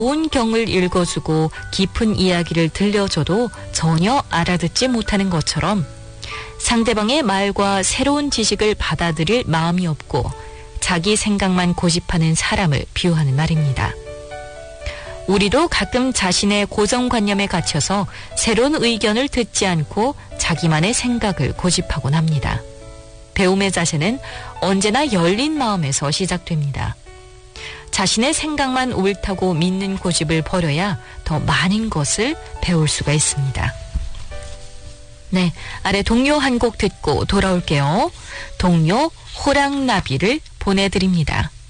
온 경을 읽어주고 깊은 이야기를 들려줘도 전혀 알아듣지 못하는 것처럼 상대방의 말과 새로운 지식을 받아들일 마음이 없고 자기 생각만 고집하는 사람을 비유하는 말입니다. 우리도 가끔 자신의 고정관념에 갇혀서 새로운 의견을 듣지 않고 자기만의 생각을 고집하곤 합니다. 배움의 자세는 언제나 열린 마음에서 시작됩니다. 자신의 생각만 옳다고 믿는 고집을 버려야 더 많은 것을 배울 수가 있습니다. 네, 아래 동요 한 곡 듣고 돌아올게요. 동요 호랑나비를 보내드립니다.